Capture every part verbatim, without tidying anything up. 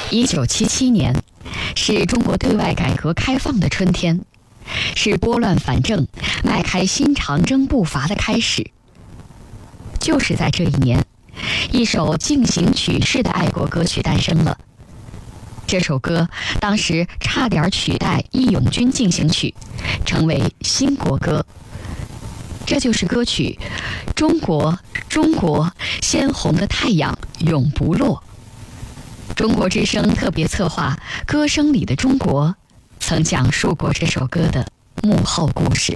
一九七七年，是中国对外改革开放的春天，是拨乱反正、迈开新长征步伐的开始。就是在这一年，一首进行曲式的爱国歌曲诞生了。这首歌当时差点取代《义勇军进行曲》，成为新国歌。这就是歌曲《中国，中国，鲜红的太阳永不落》。中国之声特别策划《歌声里的中国》，曾讲述过这首歌的幕后故事。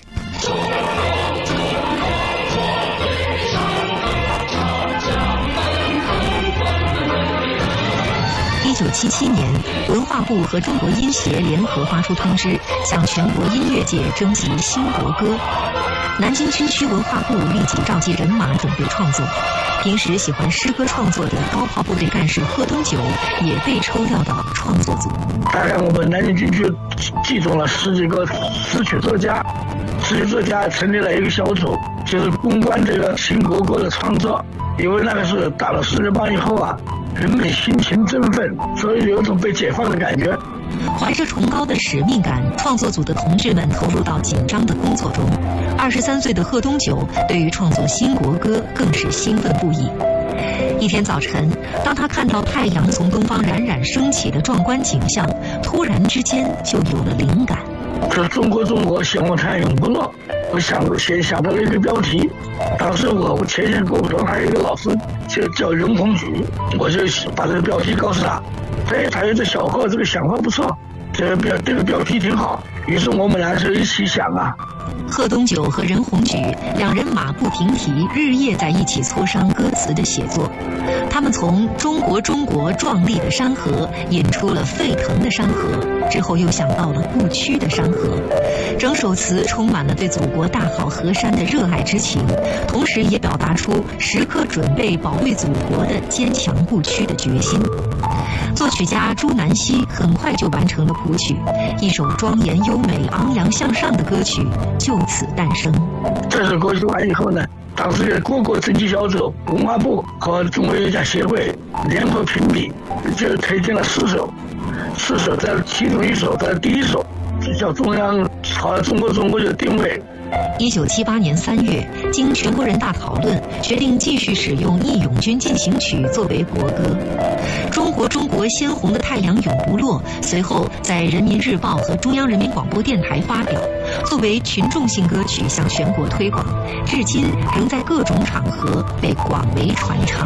一九七七年，文化部和中国音协联合发出通知，向全国音乐界征集新国歌。南京军区文化部立即召集人马准备创作。平时喜欢诗歌创作的高炮部队干事贺东九也被抽调到创作组。 大概我们南京军区集中了十几个词曲作家，词曲作家成立了一个小组，就是攻关这个新国歌的创作。因为那个是打了十年棒以后啊，人们心情振奋，所以有种被解放的感觉。 怀着崇高的使命感，创作组的同志们投入到紧张的工作中。二十三岁的贺东九对于创作新国歌更是兴奋不已。一天早晨，当他看到太阳从东方冉冉升起的壮观景象，突然之间就有了灵感。 这中国中国鲜红太阳永不落，我想先想到了一个标题。当时我我前线工作还有一个老师就叫任鸿举，我就把这个标题告诉他。哎，他说这小贺这个想法不错，这个标这个标题挺好。于是我们俩就一起想啊。 贺东九和任鸿举两人马不停蹄，日夜在一起磋商歌词的写作。他们从中国中国壮丽的山河引出了沸腾的山河，之后又想到了不屈的山河。整首词充满了对祖国大好河山的热爱之情，同时也表达出时刻准备保卫祖国的坚强不屈的决心。作曲家朱南溪很快就完成了谱曲，一首庄严优美、昂扬向上的歌曲就此诞生。 这首歌曲完以后呢，当时各国征集小组、文化部和中国音乐家协会联合评比，就推荐了四首，四首在其中一首在第一首，叫中央朝中国中国的定位。 一九七八年三月，经全国人大讨论，决定继续使用《义勇军进行曲》作为国歌。中国中国鲜红的太阳永不落，随后在人民日报和中央人民广播电台发表，作为群众性歌曲向全国推广，至今仍在各种场合被广为传唱。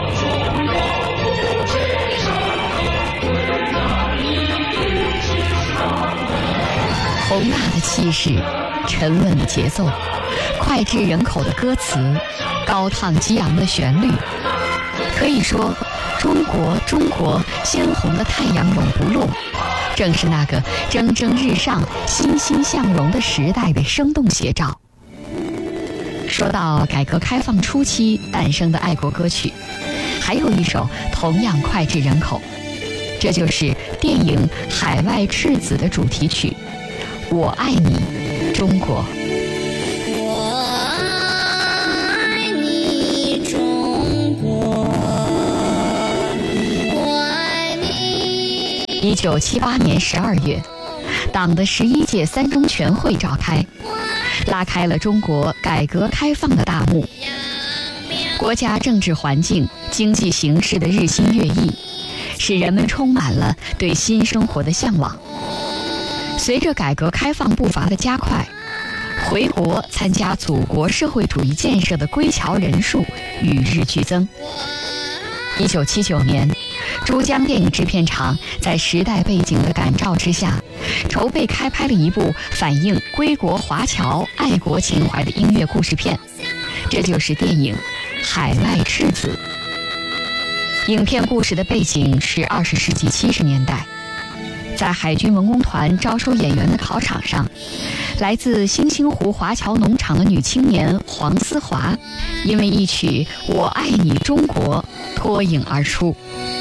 宏大的气势，沉稳的节奏，脍炙人口的歌词，高亢激昂的旋律，可以说中国中国鲜红的太阳永不落，正是那个蒸蒸日上、欣欣向荣的时代的生动写照。说到改革开放初期诞生的爱国歌曲，还有一首同样脍炙人口，这就是电影《海外赤子》的主题曲《我爱你，中国》。 我爱你，中国，我爱你。 一九七八年十二月，党的十一届三中全会召开，拉开了中国改革开放的大幕。国家政治环境、经济形势的日新月异，使人们充满了对新生活的向往。随着改革开放步伐的加快，回国参加祖国社会主义建设的归侨人数与日俱增。一九七九年，珠江电影制片厂在时代背景的感召之下，筹备开拍了一部反映归国华侨爱国情怀的音乐故事片，这就是电影《海外赤子》。影片故事的背景是二十世纪七十年代。在海军文工团招收演员的考场上，来自星星湖华侨农场的女青年黄思华，因为一曲《我爱你中国》脱颖而出。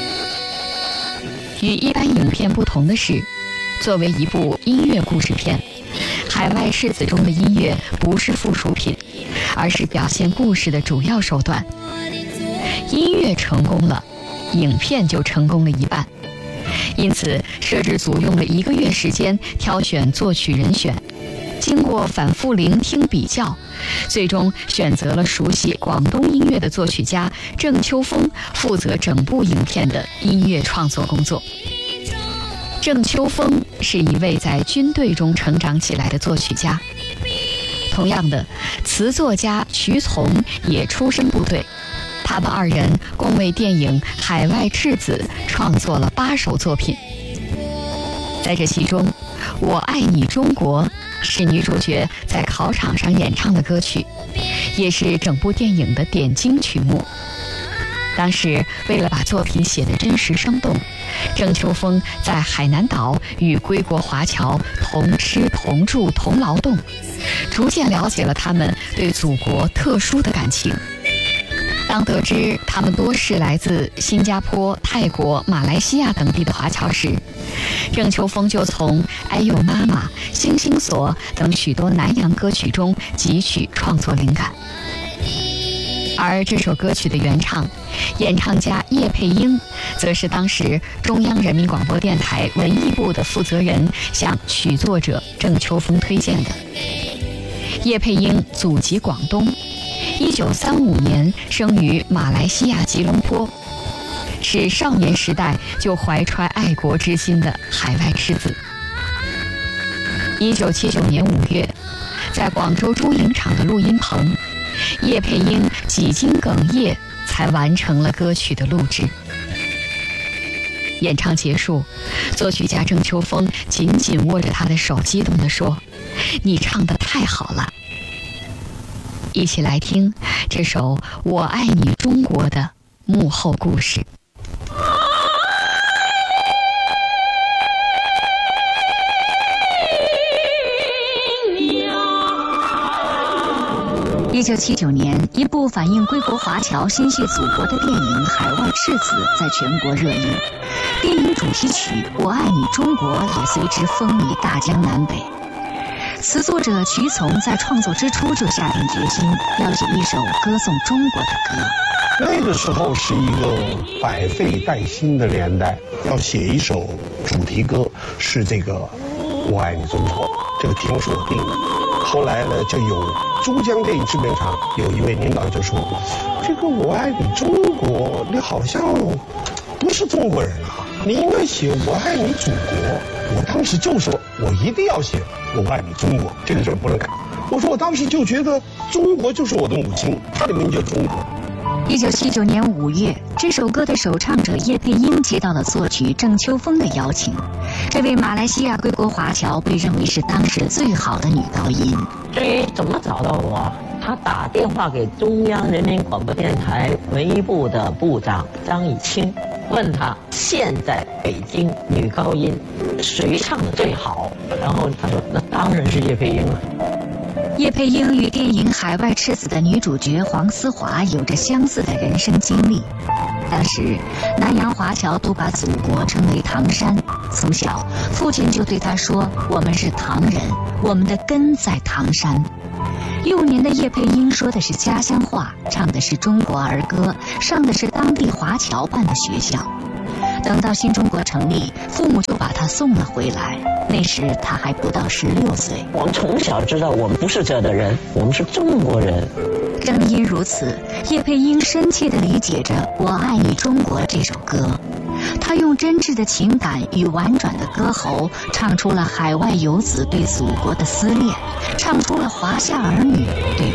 与一般影片不同的是，作为一部音乐故事片，《海外赤子》中的音乐不是附属品，而是表现故事的主要手段。音乐成功了，影片就成功了一半。 因此摄制组用了一个月时间挑选作曲人选。经过反复聆听比较，最终选择了熟悉广东音乐的作曲家郑秋峰负责整部影片的音乐创作工作。郑秋峰是一位在军队中成长起来的作曲家，同样的，词作家瞿从也出身部队。他们二人共为电影《海外赤子》创作了八首作品。在这其中，《我爱你中国》是女主角在考场上演唱的歌曲，也是整部电影的点睛曲目。当时为了把作品写得真实生动，郑秋峰在海南岛与归国华侨同吃同住同劳动，逐渐了解了他们对祖国特殊的感情。当得知他们多是来自新加坡、泰国、马来西亚等地的华侨时，郑秋峰就从《哎呦妈妈》《星星锁》等许多南洋歌曲中汲取创作灵感。而这首歌曲的原唱、演唱家叶佩英，则是当时中央人民广播电台文艺部的负责人向曲作者郑秋峰推荐的。叶佩英祖籍广东，一九三五年生于马来西亚吉隆坡，是少年时代就怀揣爱国之心的海外赤子。一九七九年五月，在广州珠影厂的录音棚，叶佩英几经哽咽才完成了歌曲的录制。演唱结束，作曲家郑秋峰紧紧握着他的手，激动地说：“你唱得太好了。”一起来听这首《我爱你中国》的幕后故事。 一九七九年，一部反映归国华侨心系祖国的电影《海外赤子》在全国热映，电影主题曲《我爱你中国》也随之风靡大江南北。词作者瞿从在创作之初就下定决心要写一首歌颂中国的歌。 那个时候是一个百废待兴的年代，要写一首主题歌，是这个我爱你中国，这个题目是我定的。后来呢，就有珠江电影制片厂有一位领导就说，这个我爱你中国，你好像不是中国人啊，你应该写我爱你祖国。我当时就说我一定要写我爱你中国，这个事不能改。我说我当时就觉得中国就是我的母亲，她的名叫中国。 一九七九年五月，这首歌的首唱者叶佩英接到了作曲郑秋峰的邀请。这位马来西亚归国华侨被认为是当时最好的女高音。 至于怎么找到我，他打电话给中央人民广播电台文艺部的部长张以清，问他现在北京女高音谁唱的最好，然后他说那当然是叶佩英了。 叶佩英与电影《海外赤子》的女主角黄思华有着相似的人生经历。当时，南洋华侨都把祖国称为唐山。从小，父亲就对他说：“我们是唐人，我们的根在唐山。”幼年的叶佩英说的是家乡话，唱的是中国儿歌，上的是当地华侨办的学校。等到新中国成立，父母就把他送了回来。那时他还不到十六岁。 我们从小知道我们不是这的人，我们是中国人。 正因如此，叶佩英深切地理解着《我爱你中国》这首歌。他用真挚的情感与婉转的歌喉，唱出了海外游子对祖国的思念，唱出了华夏儿女对